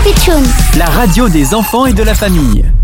Pitchoun, la radio des enfants et de la famille.